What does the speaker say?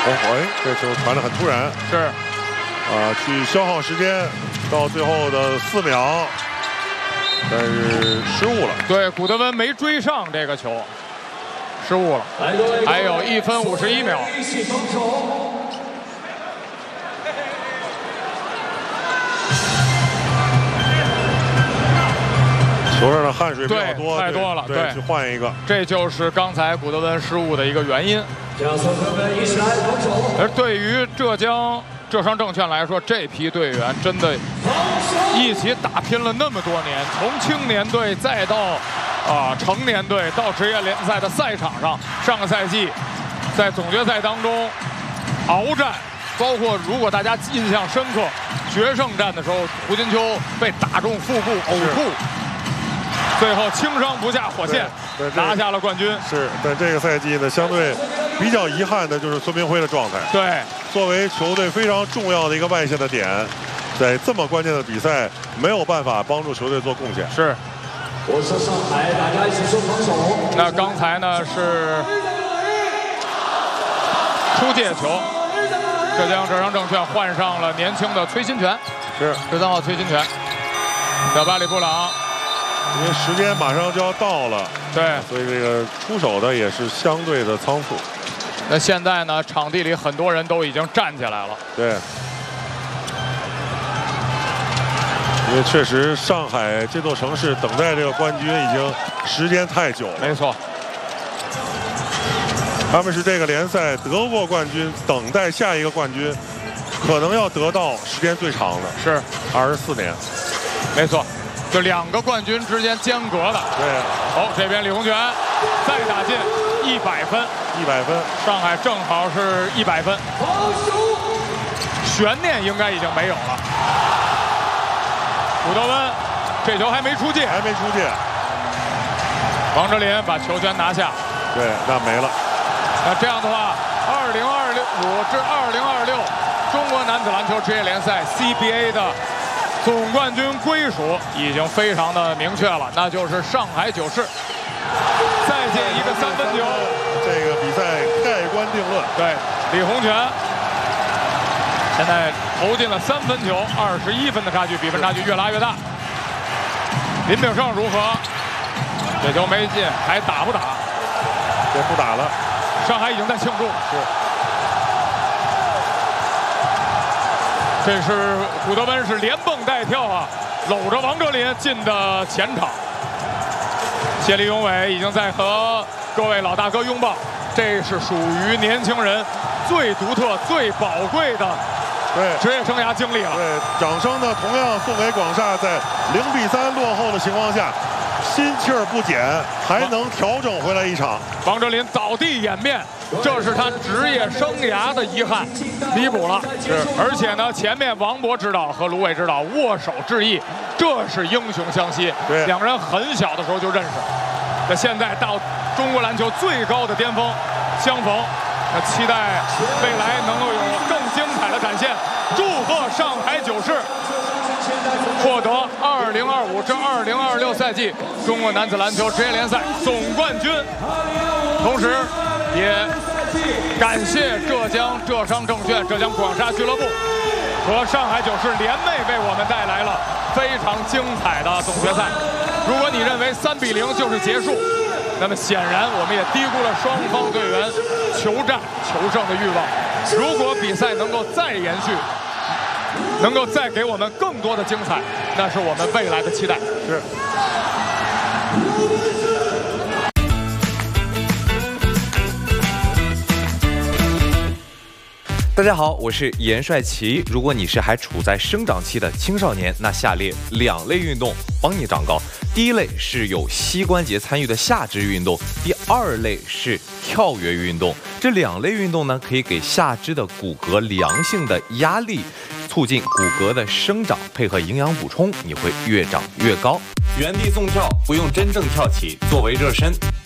哎，这球传得很突然。 是。 去消耗时间，到最后的4秒，但是失误了。 对，古德温没追上这个球，失误了。还有1分51秒。 球上的汗水比较多， 太多了，对， 去换一个。 这就是刚才古德温失误的一个原因。而对于浙商证券来说，这批队员真的一起打拼了那么多年，从青年队再到成年队，到职业联赛的赛场上。上个赛季在总决赛当中鏖战，包括如果大家印象深刻，决胜战的时候，胡金秋被打中腹部呕吐，最后轻伤不下火线，拿下了冠军。 是，但这个赛季呢，相对比较遗憾的就是孙铭徽的状态。 对， 作为球队非常重要的一个外线的点，在这么关键的比赛没有办法帮助球队做贡献。 是。我是上海，大家一起说防守。那刚才呢是出界球，浙商证券换上了年轻的崔新权， 是 13号崔新权，小巴里布朗。 因为时间马上就要到了， 对， 所以这个出手的也是相对的仓促。 那现在呢，场地里很多人都已经站起来了。 对，因为确实上海这座城市等待这个冠军已经时间太久了。 没错， 他们是这个联赛得过冠军，等待下一个冠军，可能要得到时间最长的是 24年。 没错。就2个冠军之间间隔的。 对。 这边李洪权再打进100分 ，100分， 上海正好是100分，悬念应该已经没有了。古德温这球还没出界，王哲林把球权拿下。 对，那没了。 那这样的话，2025至2026中国男子篮球职业联赛 CBA 的总冠军归属已经非常的明确了，那就是上海九世。再进一个3分球， 这个比赛盖棺定论。 对，李洪权现在投进了3分球，21分的差距，比分差距越拉越大。林炳胜如何？这球没进，还打不打？ 这不打了。 上海已经在庆祝。 是。 这是古德温是连蹦带跳啊，搂着王哲林进的前场。谢立永伟已经在和各位老大哥拥抱，这是属于年轻人最独特、最宝贵的职业生涯经历了。 对，掌声呢同样送给广厦，在0-3落后的情况下，心气儿不减，还能调整回来一场。 王哲林倒地掩面。这是他职业生涯的遗憾，弥补了。 是， 而且呢，前面王博指导和芦苇指导握手致意，这是英雄相惜。 对， 两个人很小的时候就认识，那现在到中国篮球最高的巅峰相逢，那期待未来能够有更精彩的展现。祝贺上海九世获得2025至2026赛季中国男子篮球职业联赛总冠军，同时也感谢浙商证券、浙江广厦俱乐部和上海九世联袂为我们带来了非常精彩的总决赛。如果你认为3-0就是结束，那么显然我们也低估了双方队员求战求胜的欲望。如果比赛能够再延续，能够再给我们更多的精彩，那是我们未来的期待。 是。 大家好，我是严帅奇。如果你是还处在生长期的青少年，那下列2类运动帮你长高。第一类是有膝关节参与的下肢运动，第2类是跳跃运动。这2类运动呢，可以给下肢的骨骼良性的压力，促进骨骼的生长，配合营养补充，你会越长越高。原地纵跳，不用真正跳起，作为热身。